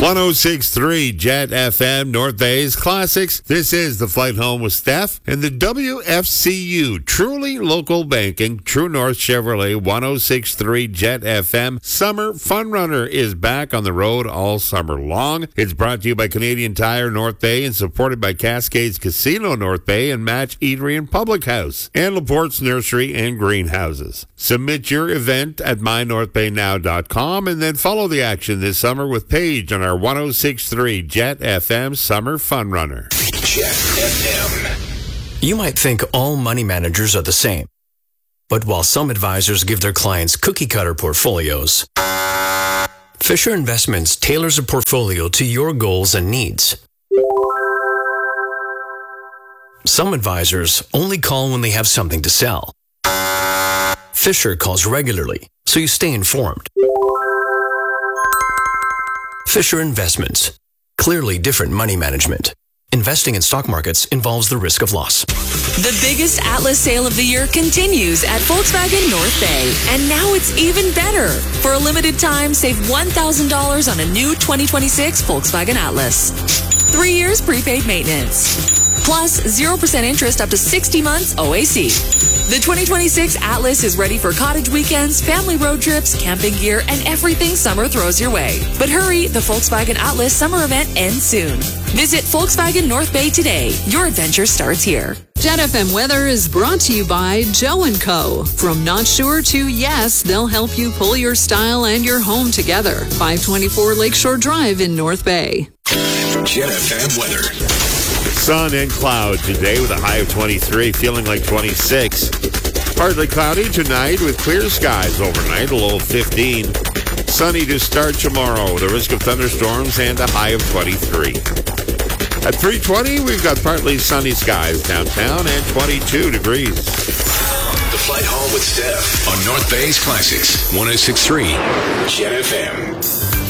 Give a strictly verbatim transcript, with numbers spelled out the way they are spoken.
one oh six point three Jet F M, North Bay's Classics. This is The Flight Home with Steph and the W F C U, truly local banking. True North Chevrolet, one oh six point three Jet F M. Summer Fun Runner is back on the road all summer long. It's brought to you by Canadian Tire North Bay and supported by Cascades Casino North Bay and Match Eatery and Public House and LaPorte's Nursery and Greenhouses. Submit your event at my north bay now dot com and then follow the action this summer with Paige on our one oh six point three Jet F M Summer Fun Runner. Jet F M. You might think all money managers are the same. But while some advisors give their clients cookie-cutter portfolios, Fisher Investments tailors a portfolio to your goals and needs. Some advisors only call when they have something to sell. Fisher calls regularly, so you stay informed. Fisher Investments. Clearly different money management. Investing in stock markets involves the risk of loss. The biggest Atlas sale of the year continues at Volkswagen North Bay. And now it's even better. For a limited time, save one thousand dollars on a new twenty twenty-six Volkswagen Atlas. Three years prepaid maintenance. Plus zero percent interest up to sixty months O A C. The twenty twenty-six Atlas is ready for cottage weekends, family road trips, camping gear, and everything summer throws your way. But hurry, the Volkswagen Atlas summer event ends soon. Visit Volkswagen North Bay today. Your adventure starts here. Jet F M weather is brought to you by Joe and Co. From not sure to yes, they'll help you pull your style and your home together. five twenty-four Lakeshore Drive in North Bay. Jet F M weather. Sun and cloud today with a high of twenty-three, feeling like twenty-six. Partly cloudy tonight with clear skies overnight, a low of fifteen. Sunny to start tomorrow, the risk of thunderstorms and a high of twenty-three. At three twenty, we've got partly sunny skies downtown and twenty-two degrees. The Flight Home with Steph on North Bay's Classics, one oh six point three Jet F M.